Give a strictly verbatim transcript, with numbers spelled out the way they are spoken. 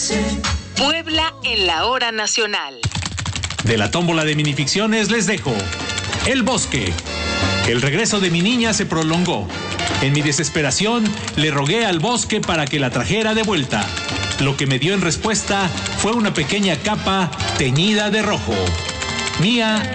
Puebla en la hora nacional. De la tómbola de minificciones les dejo El Bosque. El regreso de mi niña se prolongó. En mi desesperación le rogué al bosque para que la trajera de vuelta. Lo que me dio en respuesta fue una pequeña capa teñida de rojo. Mía